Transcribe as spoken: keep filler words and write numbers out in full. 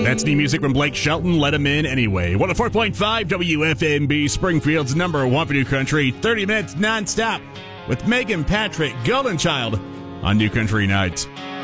That's new music from Blake Shelton, Let 'Em In Anyway. one oh four point five W F M B, Springfield's number one for New Country. thirty minutes nonstop with Megan Patrick, Golden Child on New Country Nights.